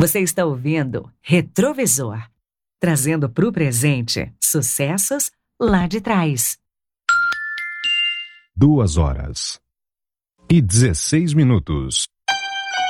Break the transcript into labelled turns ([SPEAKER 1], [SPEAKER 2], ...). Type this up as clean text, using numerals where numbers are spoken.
[SPEAKER 1] Você está ouvindo Retrovisor, trazendo para o presente sucessos lá de trás.
[SPEAKER 2] 2 horas e 16 minutos.